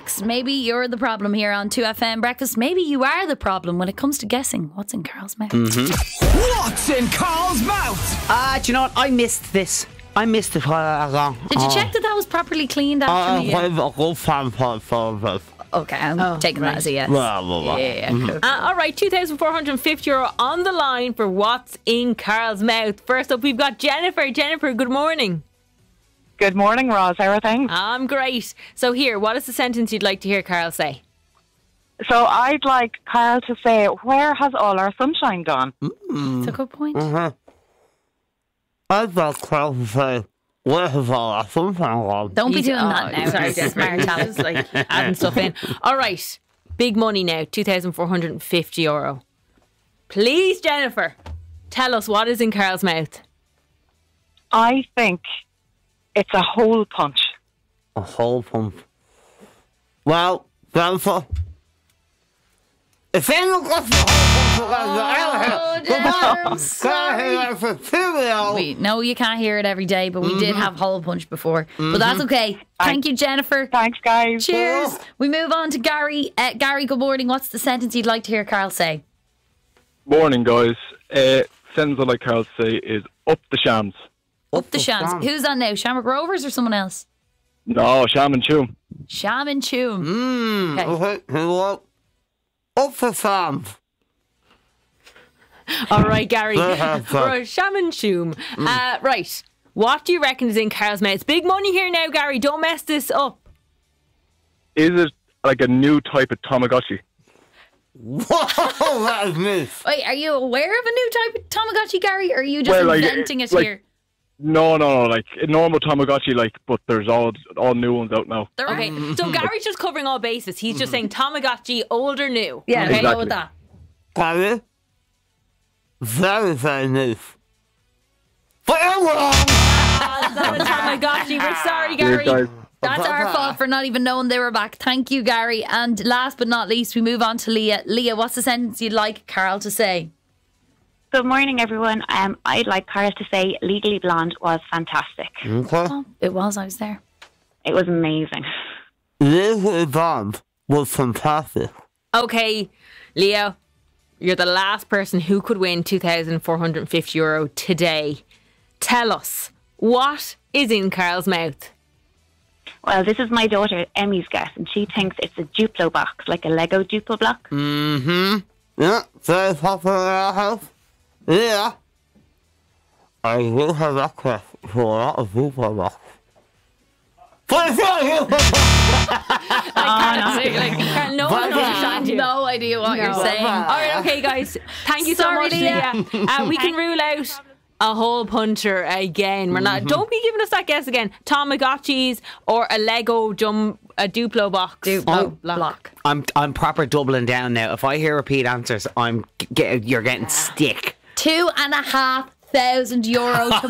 Rex, maybe you're the problem here on 2FM Breakfast. Maybe you are the problem when it comes to guessing what's in Carl's mouth. What's in Carl's mouth? Do you know what? I missed this. I missed it while I was on. Did you check that was properly cleaned actually? Okay, I'm taking that as a yes. Yeah, cool. All right, €2,450 on the line for what's in Carl's mouth. First up, we've got Jennifer. Jennifer, good morning. Good morning, Roz. How are things? I'm great. So here, what is the sentence you'd like to hear Carl say? So I'd like Carl to say, where has all our sunshine gone? That's a good point. I'd like Carl to say, where has all our sunshine gone? Don't be doing that now. Sorry, smart Alice, like adding stuff in. All right, big money now, €2,450. Please, Jennifer, tell us what is in Carl's mouth. I think it's a hole punch. A hole punch. Well, Jennifer, if anyone got the hole punch, Wait, no, you can't hear it every day, but we did have hole punch before. But that's okay. Thank you, Jennifer. Thanks, guys. Cheers. We move on to Gary. Gary, good morning. What's the sentence you'd like to hear Carl say? Morning, guys. Sentence I'd like Carl to say is up the shams. Up the shams. Who's on now? Shamrock Rovers or someone else? No, Sham and Choom. Sham and Choom. Okay. Up the shams. All right, Gary. Sham and Choom. Right. What do you reckon is in Carl's mouth? It's big money here now, Gary. Don't mess this up. Is it like a new type of Tamagotchi? Whoa, that is miss. Wait, are you aware of a new type of Tamagotchi, Gary? Or are you just inventing it here? No, like a normal Tamagotchi, but there's all new ones out now. Okay, so Gary's just covering all bases. He's just saying Tamagotchi, old or new. Yeah, okay, exactly. Go with that. Gary, very, very nice. But It's not a Tamagotchi. We're sorry, Gary. Cheers, guys. That's our fault for not even knowing they were back. Thank you, Gary. And last but not least, we move on to Leah. Leah, what's the sentence you'd like Carl to say? Good morning, everyone. I'd like Carl to say Legally Blonde was fantastic. Oh, it was. I was there. It was amazing. Legally Blonde was fantastic. Okay, Leo, you're the last person who could win €2,450 today. Tell us, what is in Carl's mouth? Well, this is my daughter Emmy's guess, and she thinks it's a Duplo box, like a Lego Duplo block. Yeah, very popular in our house. Yeah. I will have that quest for a lot of Duplo box. No one understands you. No idea what you're saying. All right, okay, guys. Thank you so much, Leah. We can rule out a hole puncher again. We're not. Don't be giving us that guess again. Tamagotchis or a Lego a Duplo box. Duplo block. I'm proper doubling down now. If I hear repeat answers, you're getting stick. €2,500 to